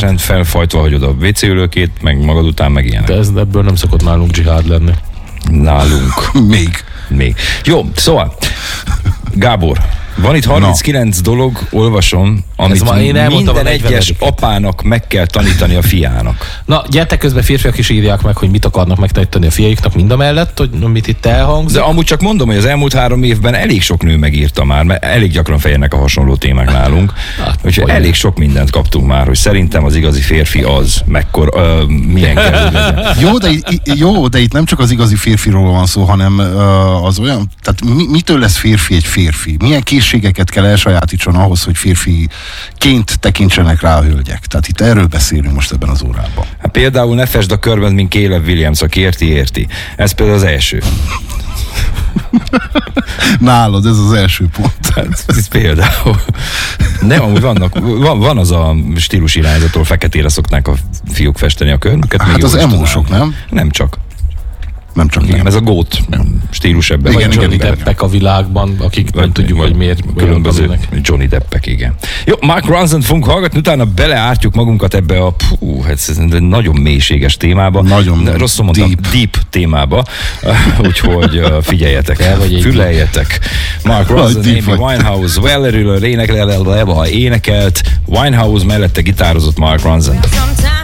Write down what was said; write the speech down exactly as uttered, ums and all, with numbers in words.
rendesen felfajtva hagyod a vé cé ülőkét, meg magad után meg ilyenek. De ez, ebből nem szokott nálunk dzsihád lenni. Nálunk. Még. Még. Jó, szóval, Gábor, van itt harminckilenc no. dolog, olvasom, amit minden egyes apának meg kell tanítani a fiának. Na, gyertek közben, férfiak is írják meg, hogy mit akarnak megtanítani a fiaiknak mind a mellett, hogy mit itt elhangzik. De amúgy csak mondom, hogy az elmúlt három évben elég sok nő megírta már, mert elég gyakran feljönnek a hasonló témák nálunk. Hát, úgyhogy elég sok mindent kaptunk már, hogy szerintem az igazi férfi az, mekkor, uh, milyen kell, hogy legyen. Jó de, jó, de itt nem csak az igazi férfiról van szó, hanem uh, az olyan, tehát mi, mitől lesz férfi egy férfi? Milyen készségeket kell elsajátítson ahhoz, hogy férfiként tekintsenek rá a hölgyek? Tehát itt erről beszélünk most ebben az órában. Hát például ne fesd a körben, mint Caleb Williams, aki érti, érti. Ez például az első. Nálad ez az első pont. Hát, ez például. Nem, amúgy vannak, van, van az a stílus irányzattól, feketére szoknák a fiúk festeni a körmüket. Hát az emósok, nem? Nem csak. Nem csak nem, ez a gót stílus ebben. Vagy Johnny Deppek a világban, akik nem tudjuk, hogy miért különböző Johnny Deppek, igen. Jó, Mark Ronson fogunk hallgatni, utána beleártjuk magunkat ebbe a pú, ez nagyon mélységes témába. Nagyon rosszul mondtam, deep, deep témába. Úgyhogy figyeljetek el, vagy füleljetek. Mark Ronson, Amy Winehouse, Valerie énekel, énekelt, Winehouse mellette gitározott Mark Ronson.